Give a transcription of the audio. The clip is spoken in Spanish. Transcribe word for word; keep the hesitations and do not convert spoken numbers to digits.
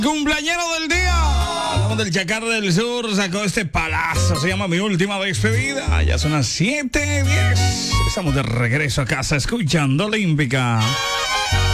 Cumpleañero del día. Hablamos del Chacar del Sur. Sacó este palazo. Se llama Mi Última Despedida. Ya son las siete diez. Estamos de regreso a casa escuchando Olímpica.